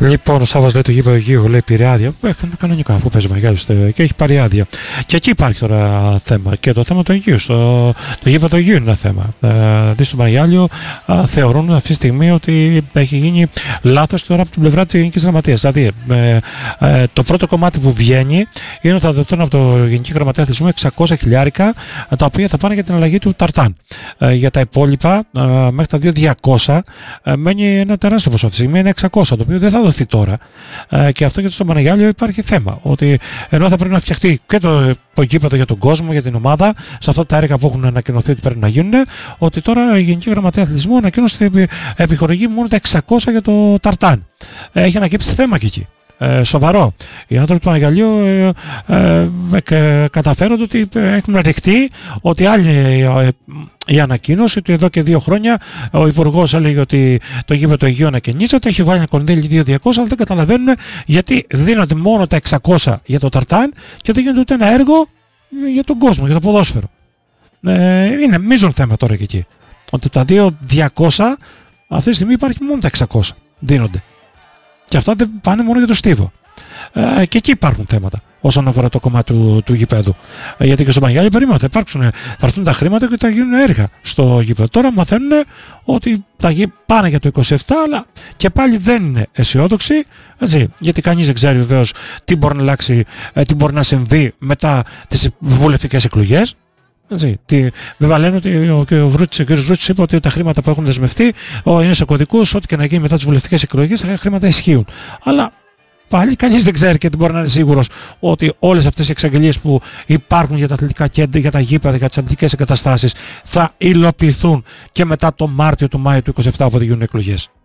Λοιπόν, ο Σάββας λέει το γήπεδο Αιγαίου, λέει πήρε άδεια. Κανονικά, αφού παίζει Μαγιάλιος και έχει πάρει άδεια. Και εκεί υπάρχει τώρα θέμα. Και το θέμα του Αιγαίου. Το γήπεδο Αιγαίου είναι ένα θέμα. Δηλαδή στο Μαγιάλιο θεωρούν αυτή τη στιγμή ότι έχει γίνει λάθος τώρα από την πλευρά της Γενικής Γραμματείας. Δηλαδή το πρώτο κομμάτι που βγαίνει είναι ότι θα δοθούν από το Γενική Γραμματεία Αθλητισμού 600 χιλιάρικα, τα οποία θα πάνε για την αλλαγή του Ταρτάν. Για τα υπόλοιπα, μέχρι τα 2.200 μένει ένα τεράστιο ποσό. Αυτή τη στιγμή είναι 600, το οποίο δεν θα δοθεί τώρα. Και αυτό γιατί στο Μαγιάλιο υπάρχει θέμα. Ότι ενώ θα πρέπει να φτιαχτεί και το γήπεδο για τον κόσμο, για την ομάδα, σε αυτά τα έργα που έχουν ανακοινωθεί ότι πρέπει να γίνουν, ότι τώρα η Γενική Γραμματεία Αθλητισμού ανακοίνωσε ότι επιχορηγεί μόνο τα 600 για το Ταρτάν. Έχει ανακύψει θέμα και εκεί. Σοβαρό. Οι άνθρωποι του Μαγιαλίου καταφέρονται ότι έχουν ρηχτεί ότι άλλη η ανακοίνωση ότι εδώ και 2 χρόνια ο Υπουργός έλεγε ότι το γήπεδο Αιγαίου ανακαινίζεται, έχει βάλει ένα κονδύλι 2.200, αλλά δεν καταλαβαίνουν γιατί δίνονται μόνο τα 600 για το Ταρτάν και δεν γίνεται ούτε ένα έργο για τον κόσμο, για το ποδόσφαιρο. Είναι μείζον θέμα τώρα και εκεί. Ότι τα 2.200 αυτή τη στιγμή υπάρχει μόνο τα 600 δίνονται. Και αυτά δεν πάνε μόνο για το στίβο. Και εκεί υπάρχουν θέματα όσον αφορά το κομμάτι του γηπέδου. Γιατί και στο Μαγιάλιο περίμενα θα έρθουν τα χρήματα και θα γίνουν έργα στο γήπεδο. Τώρα μαθαίνουν ότι πάνε για το 27, αλλά και πάλι δεν είναι αισιόδοξοι, έτσι, γιατί κανείς δεν ξέρει βεβαίως τι μπορεί να αλλάξει, τι μπορεί να συμβεί μετά τις βουλευτικές εκλογές. Βέβαια λένε ότι ο κ. Βρούτσης είπε ότι τα χρήματα που έχουν δεσμευτεί είναι σε κωδικούς, ό,τι και να γίνει μετά τις βουλευτικές εκλογές, τα χρήματα ισχύουν. Αλλά πάλι κανείς δεν ξέρει και δεν μπορεί να είναι σίγουρος ότι όλες αυτές οι εξαγγελίες που υπάρχουν για τα αθλητικά κέντρα, για τα γήπεδα, για τις αθλητικές εγκαταστάσεις θα υλοποιηθούν και μετά το Μάρτιο, το Μάιο του 27 όπου θα γίνουν εκλογές.